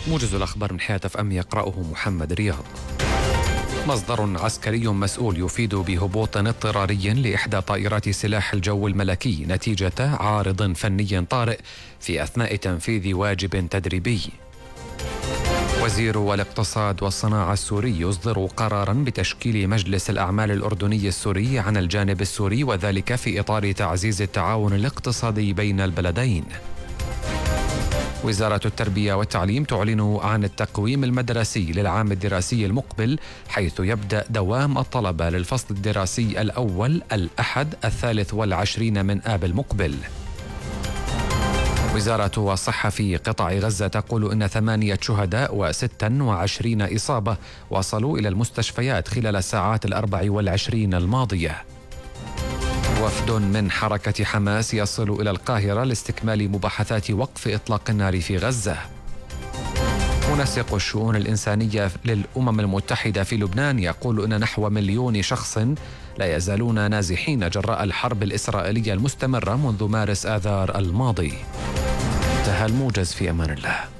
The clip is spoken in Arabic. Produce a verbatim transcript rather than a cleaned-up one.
موجز الأخبار من حياة اف ام يقرأه محمد رياض. مصدر عسكري مسؤول يفيد بهبوط اضطراري لإحدى طائرات سلاح الجو الملكي نتيجة عارض فني طارئ في أثناء تنفيذ واجب تدريبي. وزير الاقتصاد والصناعة السوري يصدر قراراً بتشكيل مجلس الأعمال الأردني السوري عن الجانب السوري، وذلك في إطار تعزيز التعاون الاقتصادي بين البلدين. وزارة التربية والتعليم تعلن عن التقويم المدرسي للعام الدراسي المقبل، حيث يبدأ دوام الطلبة للفصل الدراسي الأول الأحد الثالث والعشرين من آب المقبل. وزارة الصحة في قطاع غزة تقول إن ثمانية شهداء وستة وعشرين إصابة وصلوا إلى المستشفيات خلال الساعات الأربع والعشرين الماضية. وفد من حركة حماس يصل إلى القاهرة لاستكمال مباحثات وقف إطلاق النار في غزة. منسق الشؤون الإنسانية للأمم المتحدة في لبنان يقول إن نحو مليون شخص لا يزالون نازحين جراء الحرب الإسرائيلية المستمرة منذ مارس آذار الماضي. انتهى الموجز، في أمان الله.